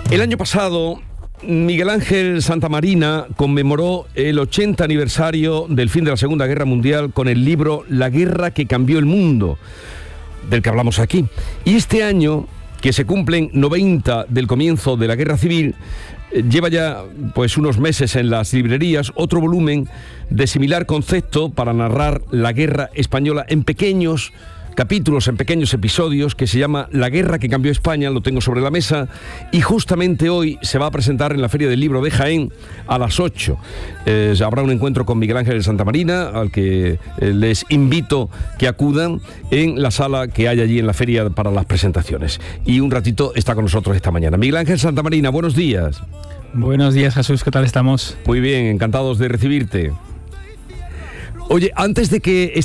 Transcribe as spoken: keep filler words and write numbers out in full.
El año pasado, Miguel Ángel Santamarina conmemoró el ochenta aniversario del fin de la Segunda Guerra Mundial con el libro La guerra que cambió el mundo, del que hablamos aquí. Y este año, que se cumplen noventa del comienzo de la Guerra Civil, lleva ya pues unos meses en las librerías otro volumen de similar concepto para narrar la guerra española en pequeños capítulos, en pequeños episodios, que se llama La guerra que cambió España. Lo tengo sobre la mesa y justamente hoy se va a presentar en la Feria del Libro de Jaén a las ocho. Eh, habrá un encuentro con Miguel Ángel Santamarina, al que eh, les invito que acudan en la sala que hay allí en la feria para las presentaciones. Y un ratito está con nosotros esta mañana. Miguel Ángel Santamarina, buenos días. Buenos días, Jesús, ¿qué tal estamos? Muy bien, encantados de recibirte. Oye, antes de que